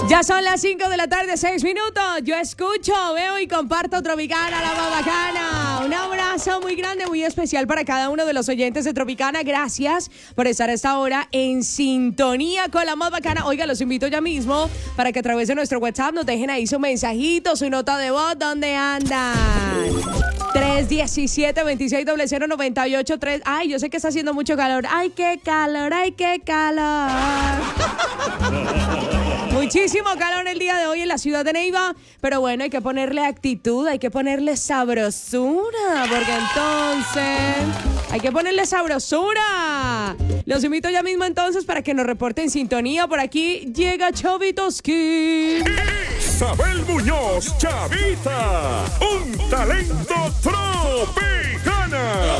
Ya son las 5 de la tarde, 6 minutos. Yo escucho, veo y comparto Tropicana, la más bacana. Un abrazo muy grande, muy especial para cada uno de los oyentes de Tropicana. Gracias por estar a esta hora en sintonía con la más bacana. Oiga, los invito ya mismo para que a través de nuestro WhatsApp nos dejen ahí su mensajito, su nota de voz. ¿Dónde andan? 317-2600-983. Ay, yo sé que está haciendo mucho calor. Ay, qué calor, ay, qué calor. Muchísimo calor el día de hoy en la ciudad de Neiva, pero bueno, hay que ponerle actitud, hay que ponerle sabrosura, porque entonces hay que ponerle sabrosura. Los invito ya mismo entonces para que nos reporten sintonía. Por aquí llega Chavitoski. Isabel Muñoz, Chavita, un talento tropicana.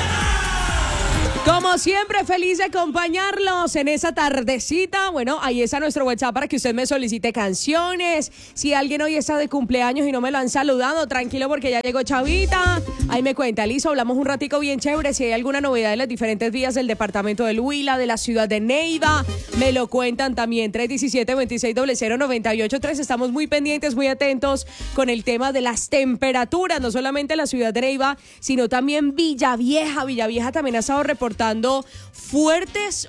Como siempre, feliz de acompañarlos en esa tardecita. Bueno, ahí está nuestro WhatsApp para que usted me solicite canciones. Si alguien hoy está de cumpleaños y no me lo han saludado, tranquilo porque ya llegó Chavita. Ahí me cuenta, listo, hablamos un ratico bien chévere. Si hay alguna novedad en las diferentes vías del departamento del Huila, de la ciudad de Neiva, me lo cuentan también. 317-2600-983. Estamos muy pendientes, muy atentos con el tema de las temperaturas. No solamente en la ciudad de Neiva, sino también Villavieja. Villavieja también ha estado reportando fuertes,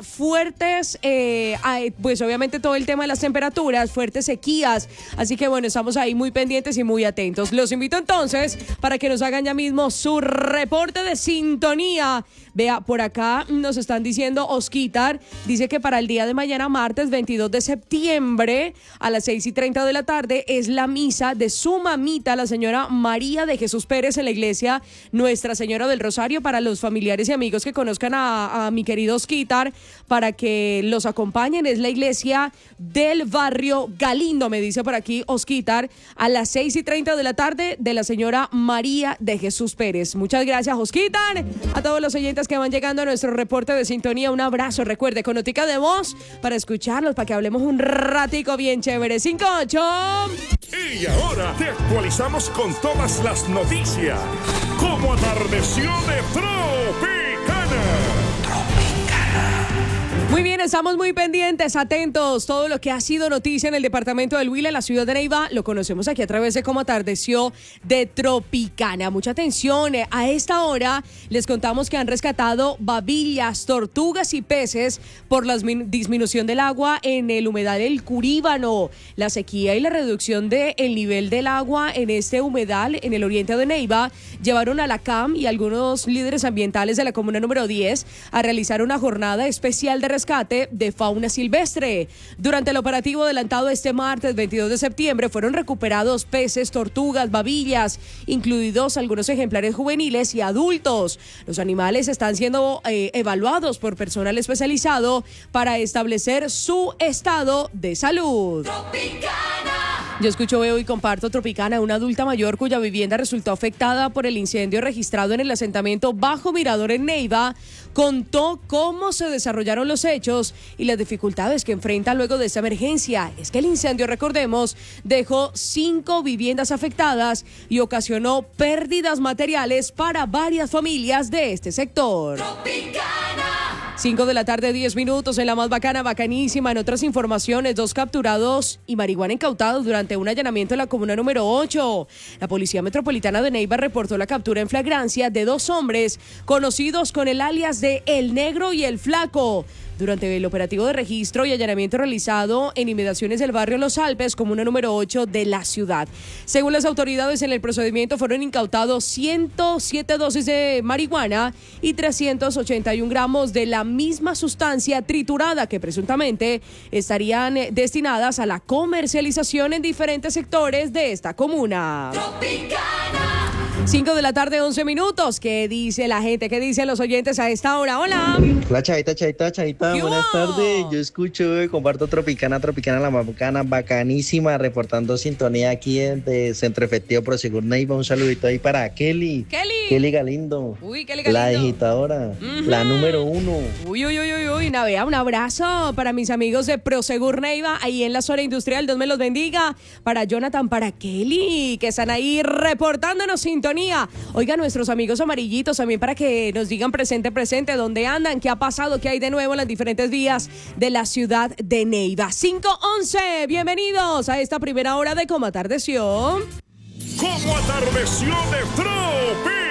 pues obviamente todo el tema de las temperaturas, fuertes sequías, así que bueno, estamos ahí muy pendientes y muy atentos. Los invito entonces para que nos hagan ya mismo su reporte de sintonía. Vea, por acá nos están diciendo, Osquitar dice que para el día de mañana, martes 22 de septiembre, a las 6:30 de la tarde, es la misa de su mamita, la señora María de Jesús Pérez, en la iglesia Nuestra Señora del Rosario. Para los familiares y amigos que conozcan a mi querido Osquitar, para que los acompañen, es la iglesia del barrio Galindo, me dice por aquí Osquitar, a las 6:30 de la tarde, de la señora María de Jesús Pérez. Muchas gracias, Osquitar. A todos los oyentes que van llegando a nuestro reporte de sintonía, un abrazo. Recuerde, con notica de voz para escucharlos, para que hablemos un ratico bien chévere. 5-8. Y ahora te actualizamos con todas las noticias. Como atardeció de Tropicana. Muy bien, estamos muy pendientes, atentos. Todo lo que ha sido noticia en el departamento del Huila, en la ciudad de Neiva, lo conocemos aquí a través de Cómo Atardeció de Tropicana. Mucha atención. A esta hora les contamos que han rescatado babillas, tortugas y peces por la disminución del agua en el humedal del Curíbano. La sequía y la reducción del nivel del agua en este humedal en el oriente de Neiva llevaron a la CAM y algunos líderes ambientales de la comuna número 10 a realizar una jornada especial de rescate de fauna silvestre. Durante el operativo adelantado este martes 22 de septiembre fueron recuperados peces, tortugas, babillas, incluidos algunos ejemplares juveniles y adultos. Los animales están siendo evaluados por personal especializado para establecer su estado de salud. Tropicana. Yo escucho, veo y comparto Tropicana. Una adulta mayor cuya vivienda resultó afectada por el incendio registrado en el asentamiento Bajo Mirador en Neiva contó cómo se desarrollaron los hechos y las dificultades que enfrenta luego de esta emergencia. Es que el incendio, recordemos, dejó 5 viviendas afectadas y ocasionó pérdidas materiales para varias familias de este sector. Tropicana. 5 de la tarde, 10 minutos en la más bacana, bacanísima. En otras informaciones, 2 capturados y marihuana incautados durante un allanamiento en la comuna número 8. La Policía Metropolitana de Neiva reportó la captura en flagrancia de 2 hombres conocidos con el alias de El Negro y El Flaco. Durante el operativo de registro y allanamiento realizado en inmediaciones del barrio Los Alpes, comuna número 8 de la ciudad. Según las autoridades, en el procedimiento fueron incautados 107 dosis de marihuana y 381 gramos de la misma sustancia triturada que presuntamente estarían destinadas a la comercialización en diferentes sectores de esta comuna. Tropicana. 5 de la tarde, 11 minutos. ¿Qué dice la gente? ¿Qué dicen los oyentes a esta hora? Hola. Hola, Chavita. Buenas tardes. Yo escucho, comparto Tropicana, la más bacana, bacanísima, reportando sintonía aquí de Centro Efectivo Prosegur Neiva. Un saludito ahí para Kelly Galindo. Uy, Kelly Galindo. La digitadora, la número 1. Uy, Navea, un abrazo para mis amigos de Prosegur Neiva, ahí en la zona industrial. Dios me los bendiga. Para Jonathan, para Kelly, que están ahí reportándonos sintonía. sintonía. Oiga, nuestros amigos amarillitos también para que nos digan presente, dónde andan, qué ha pasado, qué hay de nuevo en las diferentes vías de la ciudad de Neiva. 5:11, bienvenidos a esta primera hora de Cómo Atardeció. ¿Cómo atardeció de Tropi?